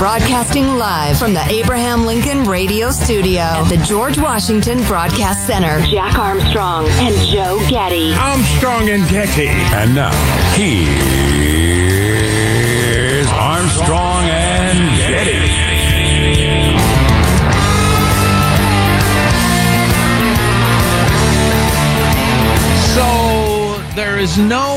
Broadcasting live from the Abraham Lincoln Radio Studio at the George Washington Broadcast Center. Jack Armstrong and Joe Getty. Armstrong and Getty. And now, here's Armstrong and Getty. So, there is no,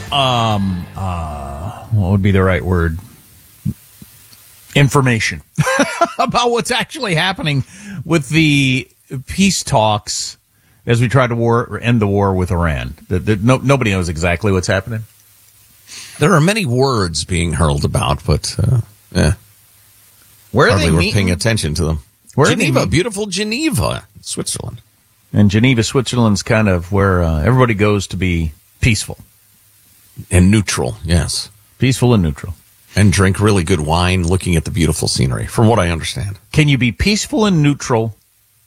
what would be the right word? Information about what's actually happening with the peace talks as we try to end the war with Iran. Nobody knows exactly what's happening. There are many words being hurled about, but where are hardly they we're meeting? paying attention to them. Where Geneva, beautiful Geneva, Switzerland. And Geneva, Switzerland's kind of where everybody goes to be peaceful. And neutral, yes. Peaceful and neutral. And drink really good wine looking at the beautiful scenery, from what I understand. Can you be peaceful and neutral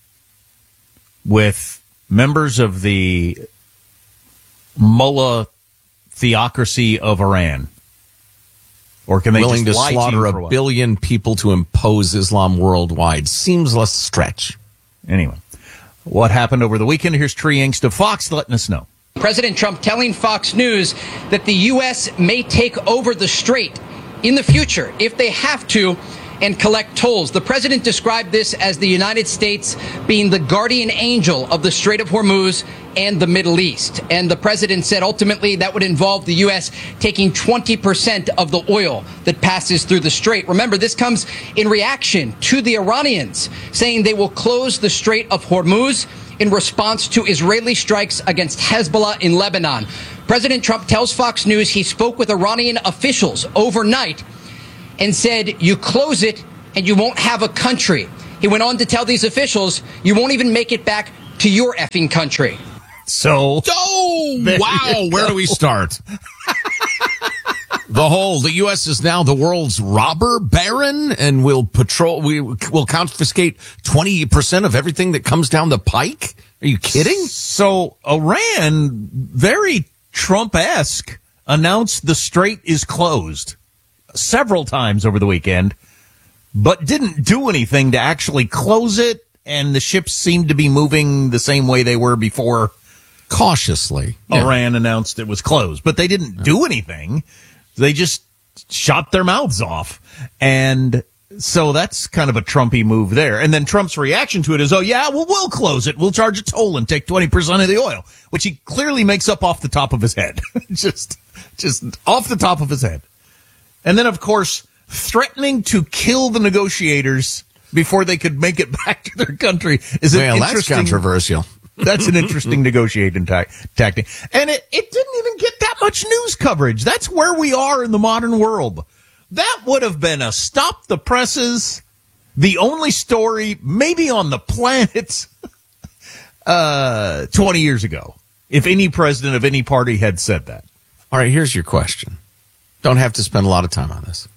with members of the mullah theocracy of Iran? Or can they willing just to lie slaughter to you for a billion people to impose Islam worldwide? Seems a stretch. Anyway, what happened over the weekend? Here's Tree Yingst of Fox letting us know. President Trump telling Fox News that the U.S. may take over the Strait in the future if they have to and collect tolls. The president described this as the United States being the guardian angel of the Strait of Hormuz and the Middle East. And the president said ultimately that would involve the U.S. taking 20% of the oil that passes through the strait. Remember, this comes in reaction to the Iranians saying they will close the Strait of Hormuz in response to Israeli strikes against Hezbollah in Lebanon. President Trump tells Fox News he spoke with Iranian officials overnight and said, you close it and you won't have a country. He went on to tell these officials, you won't even make it back to your effing country. So, wow, where do we start? The U.S. is now the world's robber baron and will confiscate 20% of everything that comes down the pike? Are you kidding? So Iran, very Trump-esque, announced the strait is closed several times over the weekend, but didn't do anything to actually close it, and the ships seemed to be moving the same way they were before. Cautiously. Iran announced it was closed, but they didn't do anything. They just shot their mouths off. And so that's kind of a Trumpy move there. And then Trump's reaction to it is, oh, yeah, well, we'll close it. We'll charge a toll and take 20% of the oil, which he clearly makes up off the top of his head. just off the top of his head. And then, of course, threatening to kill the negotiators before they could make it back to their country is an interesting. That's controversial. That's an interesting negotiating tactic. And it didn't even get that much news coverage. That's where we are in the modern world. That would have been a stop the presses, the only story maybe on the planet 20 years ago, if any president of any party had said that. All right, here's your question. Don't have to spend a lot of time on this.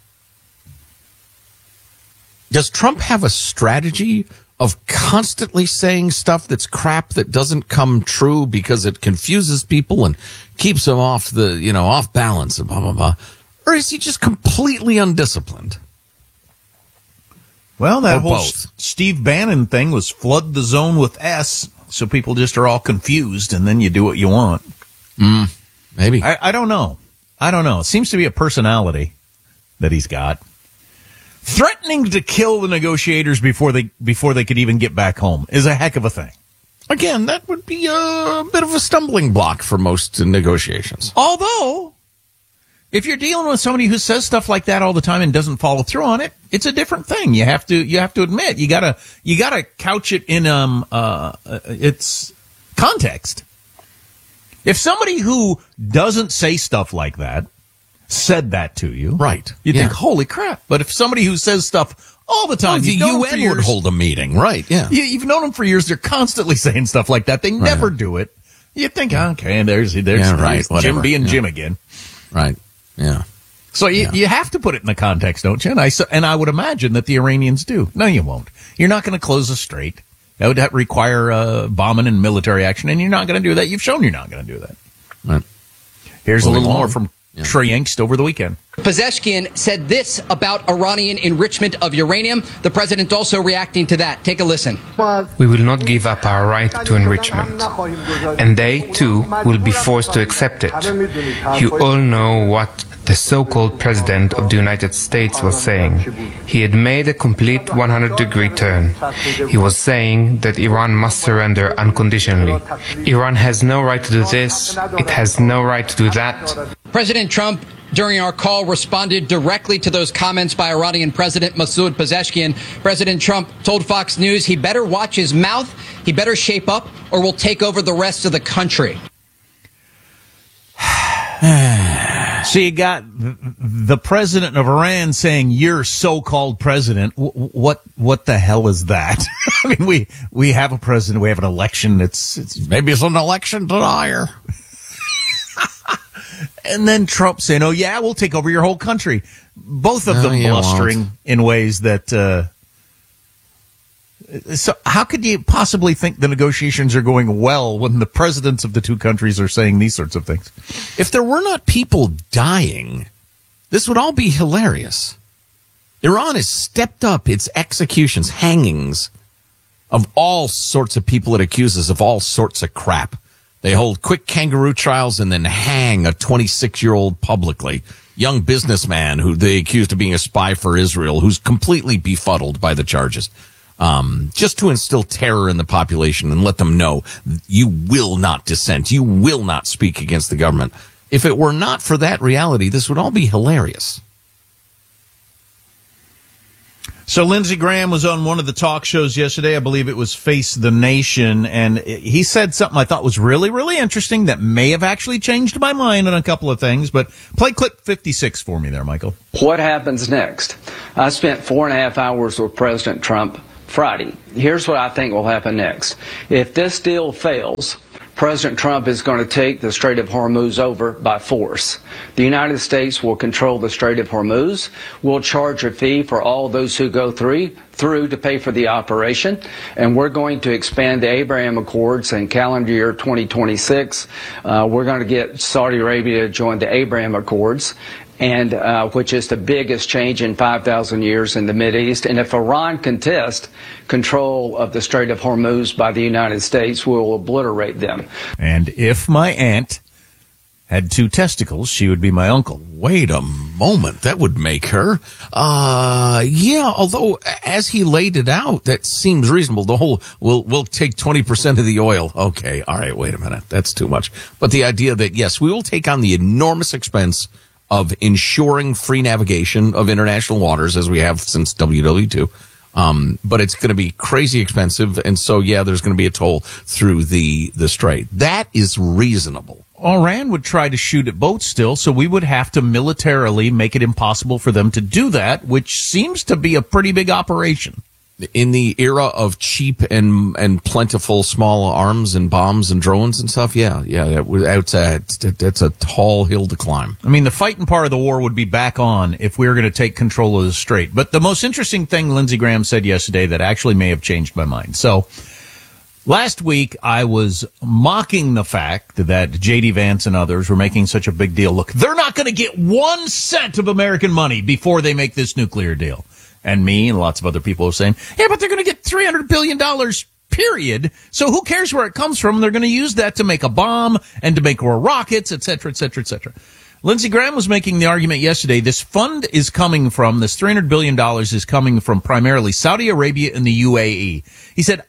Does Trump have a strategy of constantly saying stuff that's crap that doesn't come true because it confuses people and keeps them off balance and blah, blah, blah? Or is he just completely undisciplined? Well, that or whole both. Steve Bannon thing was flood the zone with S, so people just are all confused, and then you do what you want. Maybe. I don't know. It seems to be a personality that he's got. Threatening to kill the negotiators before they could even get back home is a heck of a thing. Again, that would be a bit of a stumbling block for most negotiations. Although, if you're dealing with somebody who says stuff like that all the time and doesn't follow through on it, it's a different thing. You have to admit, you gotta couch it in its context. If somebody who doesn't say stuff like that said that to you, right? You think, holy crap. But if somebody who says stuff all the time, the UN would hold a meeting, right? Yeah. You've known them for years. They're constantly saying stuff like that. They never do it. You think, okay, there's Jim being Jim again. Right. Yeah. So you have to put it in the context, don't you? And I would imagine that the Iranians do. No, you won't. You're not going to close a strait. That would require bombing and military action, and you're not going to do that. You've shown you're not going to do that. Right. Here's a little more from Trey Yingst over the weekend. Pezeshkian said this about Iranian enrichment of uranium. The president also reacting to that. Take a listen. We will not give up our right to enrichment, and they, too, will be forced to accept it. You all know what the so-called president of the United States was saying. He had made a complete 100-degree turn. He was saying that Iran must surrender unconditionally. Iran has no right to do this. It has no right to do that. President Trump, during our call, responded directly to those comments by Iranian President Masoud Pezeshkian. President Trump told Fox News he better watch his mouth, he better shape up, or we'll take over the rest of the country. So you got the president of Iran saying, "You're so-called president." What the hell is that? I mean, we have a president, we have an election. Maybe it's an election denier. And then Trump saying, "Oh yeah, we'll take over your whole country." Both of them blustering in ways that. So how could you possibly think the negotiations are going well when the presidents of the two countries are saying these sorts of things? If there were not people dying, this would all be hilarious. Iran has stepped up its executions, hangings of all sorts of people it accuses of all sorts of crap. They hold quick kangaroo trials and then hang a 26-year-old publicly. Young businessman who they accused of being a spy for Israel, who's completely befuddled by the charges. Just to instill terror in the population and let them know you will not dissent. You will not speak against the government. If it were not for that reality, this would all be hilarious. So Lindsey Graham was on one of the talk shows yesterday. I believe it was Face the Nation. And he said something I thought was really, really interesting that may have actually changed my mind on a couple of things. But play clip 56 for me there, Michael. What happens next? I spent 4.5 hours with President Trump Friday. Here's what I think will happen next. If this deal fails, President Trump is going to take the Strait of Hormuz over by force. The United States will control the Strait of Hormuz. We'll charge a fee for all those who go through to pay for the operation. And we're going to expand the Abraham Accords in calendar year 2026. We're going to get Saudi Arabia to join the Abraham Accords, and which is the biggest change in 5,000 years in the Mideast. And if Iran contests control of the Strait of Hormuz by the United States, we'll obliterate them. And if my aunt had 2 testicles, she would be my uncle. Wait a moment. That would make her. Yeah, although as he laid it out, that seems reasonable. The whole, we'll take 20% of the oil. Okay. All right. Wait a minute. That's too much. But the idea that, yes, we will take on the enormous expense of ensuring free navigation of international waters as we have since WW2. But it's going to be crazy expensive. And so, yeah, there's going to be a toll through the strait. That is reasonable. Iran would try to shoot at boats still, so we would have to militarily make it impossible for them to do that, which seems to be a pretty big operation. In the era of cheap and plentiful small arms and bombs and drones and stuff, that's a tall hill to climb. I mean, the fighting part of the war would be back on if we were going to take control of the strait. But the most interesting thing Lindsey Graham said yesterday that actually may have changed my mind. So last week, I was mocking the fact that J.D. Vance and others were making such a big deal. Look, they're not going to get 1 cent of American money before they make this nuclear deal. And me and lots of other people are saying, yeah, but they're going to get $300 billion, period. So who cares where it comes from? They're going to use that to make a bomb and to make more rockets, et cetera, et cetera, et cetera. Lindsey Graham was making the argument yesterday. This fund is coming from, this $300 billion is coming from primarily Saudi Arabia and the UAE. He said,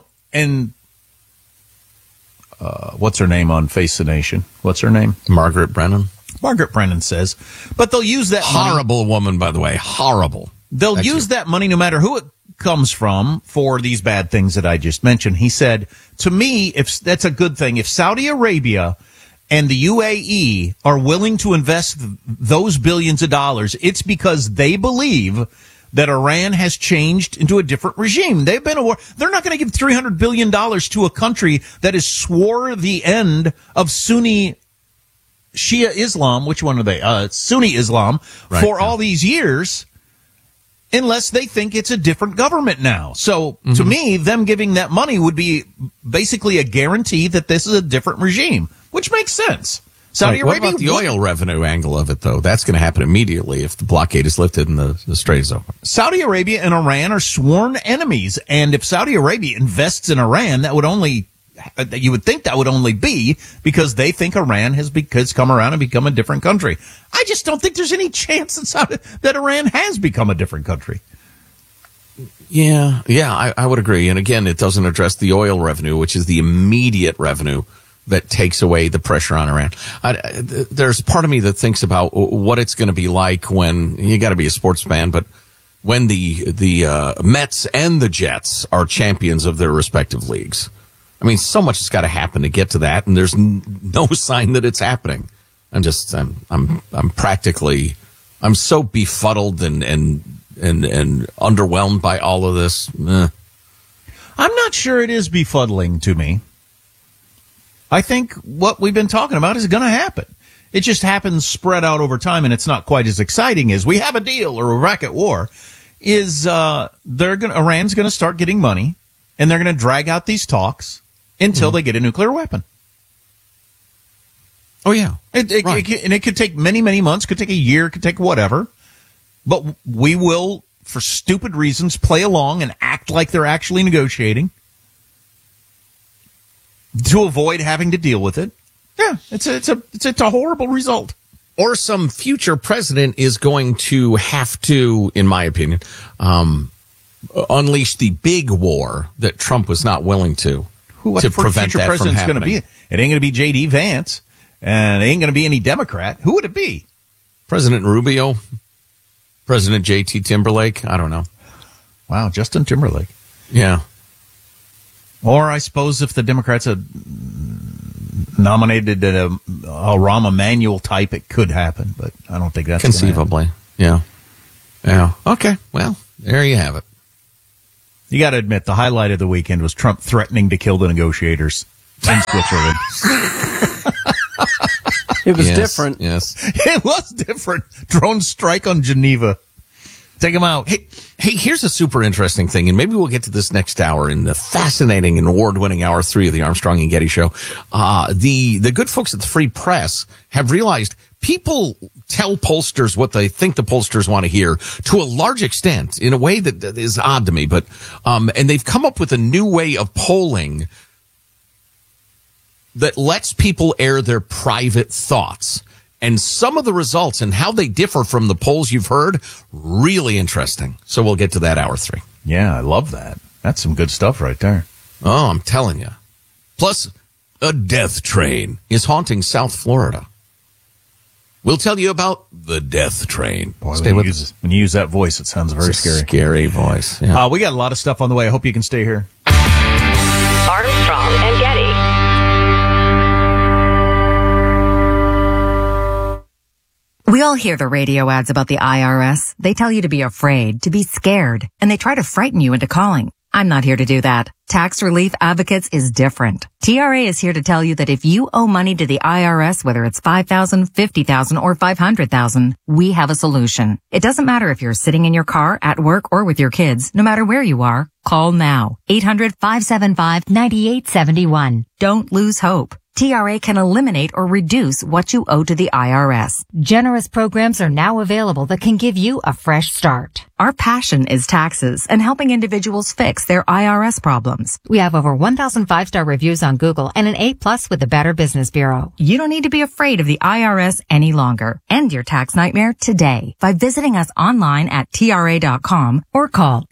what's her name on Face the Nation? What's her name? Margaret Brennan. Margaret Brennan says, but they'll use that horrible money. Woman, by the way, horrible. They'll use that money no matter who it comes from for these bad things that I just mentioned. He said, to me, if that's a good thing, if Saudi Arabia and the UAE are willing to invest those billions of dollars, it's because they believe that Iran has changed into a different regime. They've been a war. They're not going to give $300 billion to a country that has swore the end of Sunni Shia Islam. Which one are they? Sunni Islam for all these years, unless they think it's a different government now. So to me, them giving that money would be basically a guarantee that this is a different regime, which makes sense. Saudi What Arabia. about the oil revenue angle of it, though? That's going to happen immediately if the blockade is lifted and the strait is open. Saudi Arabia and Iran are sworn enemies, and if Saudi Arabia invests in Iran, you would think that would only be because they think Iran has come around and become a different country. I just don't think there's any chance that Iran has become a different country. Yeah, I would agree. And again, it doesn't address the oil revenue, which is the immediate revenue that takes away the pressure on Iran. There's part of me that thinks about what it's going to be like when, you got to be a sports fan, but when the Mets and the Jets are champions of their respective leagues. I mean, so much has got to happen to get to that, and there's no sign that it's happening. I'm so befuddled and underwhelmed by all of this. I'm not sure it is befuddling to me. I think what we've been talking about is going to happen. It just happens spread out over time, and it's not quite as exciting as we have a deal or Iraq at war. Iran's going to start getting money, and they're going to drag out these talks until they get a nuclear weapon. Oh, yeah. It could take many, many months, could take a year, could take whatever. But we will, for stupid reasons, play along and act like they're actually negotiating to avoid having to deal with it. Yeah, it's a horrible result. Or some future president is going to have to, in my opinion, unleash the big war that Trump was not willing to prevent that from happening. Gonna be? It ain't going to be J.D. Vance, and it ain't going to be any Democrat. Who would it be? President Rubio? President J.T. Timberlake? I don't know. Wow, Justin Timberlake. Yeah. Or I suppose if the Democrats had nominated a Rahm Emanuel type, it could happen, but I don't think that's conceivably. Yeah. Okay. Well, there you have it. You got to admit, the highlight of the weekend was Trump threatening to kill the negotiators in Switzerland. It was different. Yes. It was different. Drone strike on Geneva. Take them out. Hey, here's a super interesting thing, and maybe we'll get to this next hour in the fascinating and award-winning Hour 3 of the Armstrong and Getty Show. The good folks at the Free Press have realized people tell pollsters what they think the pollsters want to hear to a large extent in a way that is odd to me, but and they've come up with a new way of polling that lets people air their private thoughts. And some of the results and how they differ from the polls you've heard, really interesting. So we'll get to that Hour 3. Yeah, I love that. That's some good stuff right there. Oh, I'm telling you. Plus, a death train is haunting South Florida. We'll tell you about the death train. Boy, when you use that voice, it sounds very scary. Scary voice. Yeah. We got a lot of stuff on the way. I hope you can stay here. Armstrong and Getty. We all hear the radio ads about the IRS. They tell you to be afraid, to be scared, and they try to frighten you into calling. I'm not here to do that. Tax Relief Advocates is different. TRA is here to tell you that if you owe money to the IRS, whether it's $5,000, $50,000, or $500,000, we have a solution. It doesn't matter if you're sitting in your car, at work, or with your kids. No matter where you are, call now. 800-575-9871. Don't lose hope. TRA can eliminate or reduce what you owe to the IRS. Generous programs are now available that can give you a fresh start. Our passion is taxes and helping individuals fix their IRS problems. We have over 1,000 5-star reviews on Google and an A+ with the Better Business Bureau. You don't need to be afraid of the IRS any longer. End your tax nightmare today by visiting us online at TRA.com or call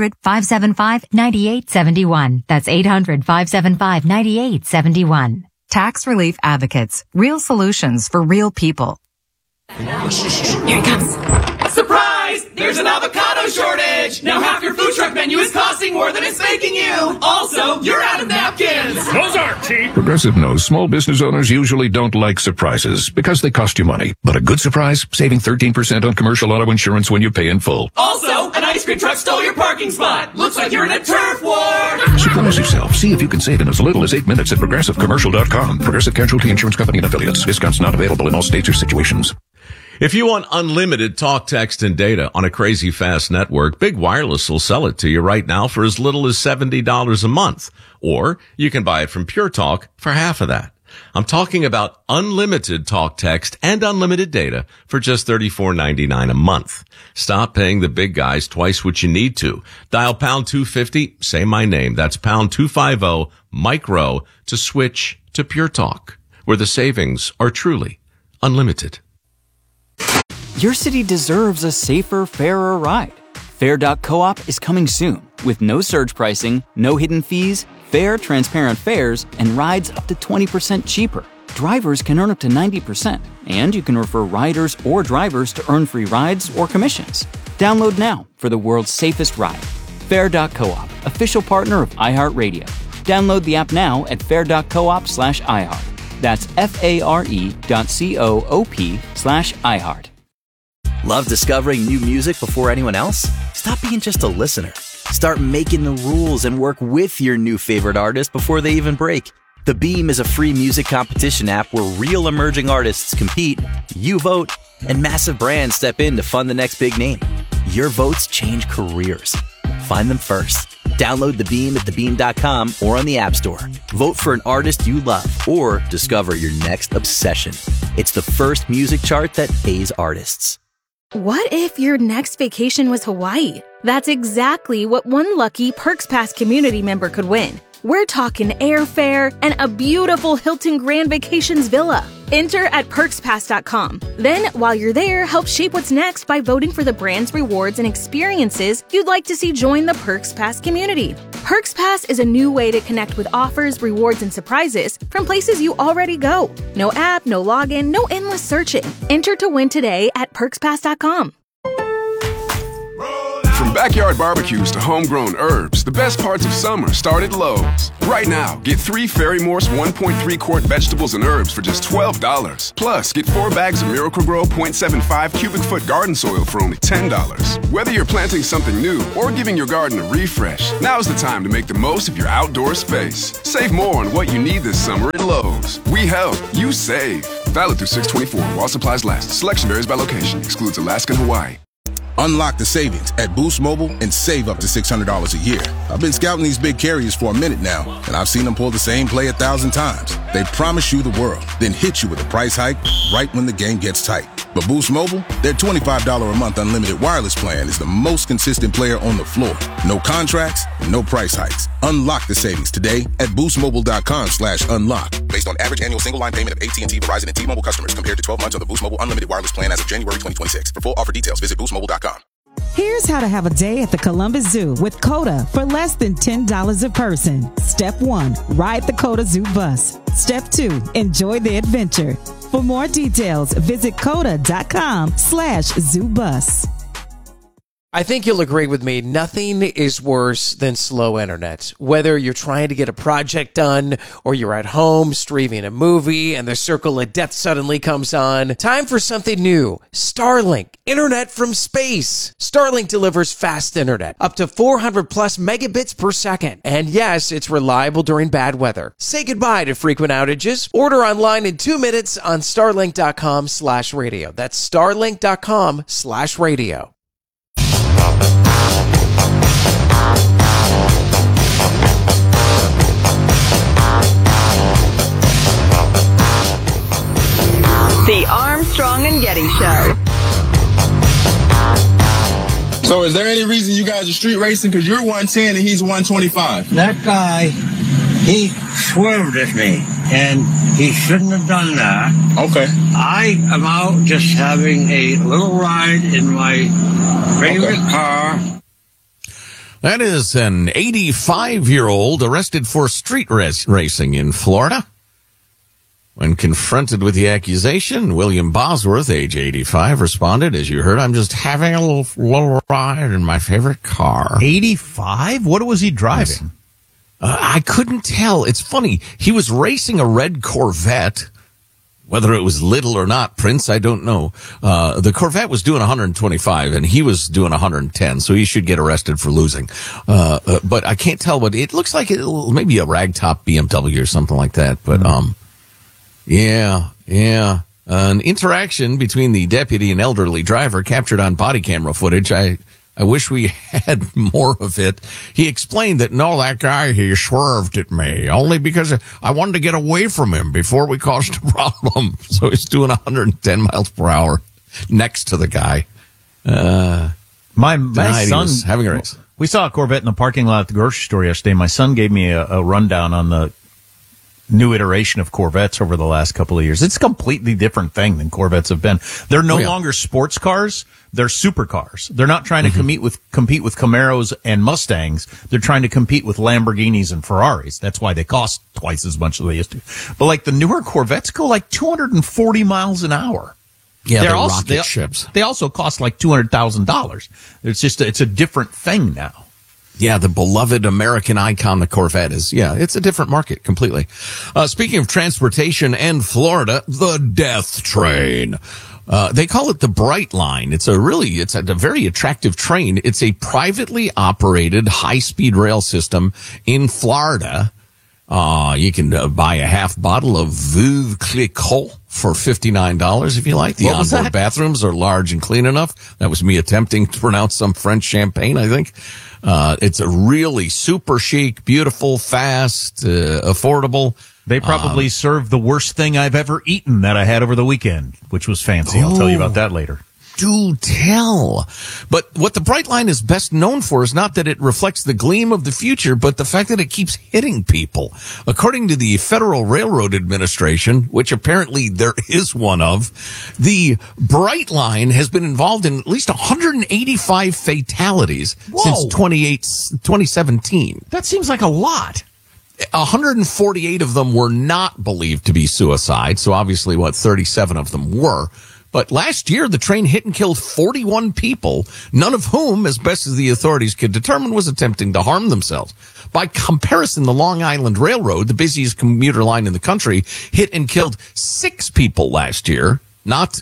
800-575-9871. That's 800-575-9871. Tax Relief Advocates. Real solutions for real people. Here it comes. Surprise! There's an avocado shortage! Now half your food truck menu is costing more than it's making you! Also, you're out of napkins! Those aren't cheap. Progressive knows small business owners usually don't like surprises because they cost you money. But a good surprise, saving 13% on commercial auto insurance when you pay in full. Also, an ice cream truck stole your parking spot! Looks like you're in a turf war! Surprise yourself. See if you can save in as little as 8 minutes at ProgressiveCommercial.com. Progressive Casualty Insurance Company and Affiliates. Discounts not available in all states or situations. If you want unlimited talk, text, and data on a crazy fast network, Big Wireless will sell it to you right now for as little as $70 a month. Or you can buy it from Pure Talk for half of that. I'm talking about unlimited talk, text, and unlimited data for just $34.99 a month. Stop paying the big guys twice what you need to. Dial pound 250, say my name. That's pound 250 micro to switch to Pure Talk, where the savings are truly unlimited. Your city deserves a safer, fairer ride. Fair.coop is coming soon with no surge pricing, no hidden fees, fair, transparent fares, and rides up to 20% cheaper. Drivers can earn up to 90%, and you can refer riders or drivers to earn free rides or commissions. Download now for the world's safest ride. Fair.coop, official partner of iHeartRadio. Download the app now at fair.coop/iHeart. That's FARE.coop/iHeart. Love discovering new music before anyone else? Stop being just a listener. Start making the rules and work with your new favorite artist before they even break. The Beam is a free music competition app where real emerging artists compete, you vote, and massive brands step in to fund the next big name. Your votes change careers. Find them first. Download The Beam at thebeam.com or on the App Store. Vote for an artist you love or discover your next obsession. It's the first music chart that pays artists. What if your next vacation was Hawaii? That's exactly what one lucky Perks Pass community member could win. We're talking airfare and a beautiful Hilton Grand Vacations villa. Enter at PerksPass.com. Then, while you're there, help shape what's next by voting for the brands, rewards, and experiences you'd like to see join the Perks Pass community. Perks Pass is a new way to connect with offers, rewards, and surprises from places you already go. No app, no login, no endless searching. Enter to win today at PerksPass.com. From backyard barbecues to homegrown herbs, the best parts of summer start at Lowe's. Right now, get 3 Ferry Morse 1.3-quart vegetables and herbs for just $12. Plus, get 4 bags of Miracle-Gro 0.75 cubic foot garden soil for only $10. Whether you're planting something new or giving your garden a refresh, now's the time to make the most of your outdoor space. Save more on what you need this summer at Lowe's. We help, you save. Valid through 6/24 while supplies last. Selection varies by location. Excludes Alaska and Hawaii. Unlock the savings at Boost Mobile and save up to $600 a year. I've been scouting these big carriers for a minute now, and I've seen them pull the same play 1,000 times. They promise you the world, then hit you with a price hike right when the game gets tight. But Boost Mobile, their $25 a month unlimited wireless plan is the most consistent player on the floor. No contracts, no price hikes. Unlock the savings today at boostmobile.com/unlock. Based on average annual single line payment of AT&T, Verizon, and T-Mobile customers compared to 12 months on the Boost Mobile unlimited wireless plan as of January 2026. For full offer details, visit boostmobile.com. Here's how to have a day at the Columbus Zoo with COTA for less than $10 a person. Step 1, ride the COTA Zoo bus. Step 2, enjoy the adventure. For more details, visit COTA.com/ZooBus. I think you'll agree with me. Nothing is worse than slow internet. Whether you're trying to get a project done or you're at home streaming a movie and the circle of death suddenly comes on. Time for something new. Starlink. Internet from space. Starlink delivers fast internet. Up to 400 plus megabits per second. And yes, it's reliable during bad weather. Say goodbye to frequent outages. Order online in 2 minutes on starlink.com/radio. That's starlink.com/radio. The Armstrong and Getty Show. So is there any reason you guys are street racing? Because you're 110 and he's 125. That guy, he swerved at me, and he shouldn't have done that. Okay. I am out just having a little ride in my favorite car. That is an 85-year-old arrested for street racing in Florida. When confronted with the accusation, William Bosworth, age 85, responded, as you heard, "I'm just having a little ride in my favorite car." 85? What was he driving? I couldn't tell. It's funny. He was racing a red Corvette. Whether it was little or not, Prince, I don't know. The Corvette was doing 125 and he was doing 110, so he should get arrested for losing. But I can't tell what it looks like. Maybe a ragtop BMW or something like that. But, yeah. An interaction between the deputy and elderly driver captured on body camera footage. I I wish we had more of it. He explained that, no, that guy, he swerved at me only because I wanted to get away from him before we caused a problem. So he's doing 110 miles per hour next to the guy. My son was having a race. We saw a Corvette in the parking lot at the grocery store yesterday. My son gave me a rundown on the new iteration of Corvettes over the last couple of years. It's a completely different thing than Corvettes have been. They're no longer sports cars. They're supercars. They're not trying to compete with Camaros and Mustangs. They're trying to compete with Lamborghinis and Ferraris. That's why they cost twice as much as they used to. But like the newer Corvettes go like 240 miles an hour. Yeah, they're rocket ships. They also cost like $200,000. It's a different thing now. Yeah, the beloved American icon, the Corvette is. Yeah, it's a different market completely. Speaking of transportation and Florida, the Death Train. They call it the Bright Line. It's a very attractive train. It's a privately operated high-speed rail system in Florida. You can buy a half bottle of Veuve Clicquot for $59 if you like. The onboard bathrooms are large and clean enough. That was me attempting to pronounce some French champagne, I think. It's a really super chic, beautiful, fast, affordable. They probably serve the worst thing I've ever eaten that I had over the weekend, which was fancy. I'll tell you about that later. Do tell. But what the Bright Line is best known for is not that it reflects the gleam of the future, but the fact that it keeps hitting people. According to the Federal Railroad Administration, which apparently there is one of, the Bright Line has been involved in at least 185 fatalities since 2017. That seems like a lot. 148 of them were not believed to be suicide, so obviously, 37 of them were. But last year, the train hit and killed 41 people, none of whom, as best as the authorities could determine, was attempting to harm themselves. By comparison, the Long Island Railroad, the busiest commuter line in the country, hit and killed 6 people last year, not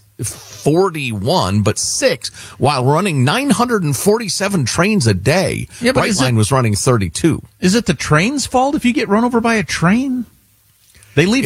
41, but 6, while running 947 trains a day. Yeah, but Bright Line was running 32. Is it the train's fault if you get run over by a train? They leave